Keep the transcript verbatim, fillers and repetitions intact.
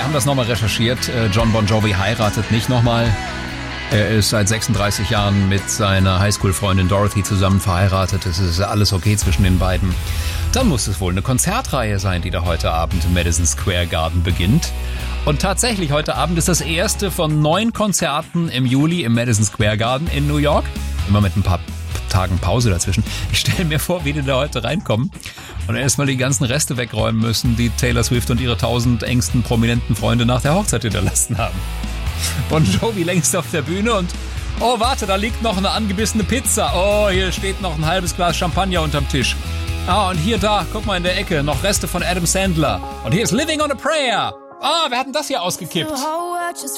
haben das nochmal recherchiert. John Bon Jovi heiratet nicht nochmal. Er ist seit sechsunddreißig Jahren mit seiner Highschool-Freundin Dorothy zusammen verheiratet. Es ist alles okay zwischen den beiden. Dann muss es wohl eine Konzertreihe sein, die da heute Abend im Madison Square Garden beginnt. Und tatsächlich, heute Abend ist das erste von neun Konzerten im Juli im Madison Square Garden in New York. Immer mit ein paar Tagen Pause dazwischen. Ich stelle mir vor, wie die da heute reinkommen und erstmal die ganzen Reste wegräumen müssen, die Taylor Swift und ihre tausend engsten prominenten Freunde nach der Hochzeit hinterlassen haben. Bon Jovi längst auf der Bühne und oh, warte, da liegt noch eine angebissene Pizza. Oh, hier steht noch ein halbes Glas Champagner unterm Tisch. Ah, und hier, da, guck mal in der Ecke, noch Reste von Adam Sandler. Und hier ist Living on a Prayer. Ah, wer hat denn das hier ausgekippt?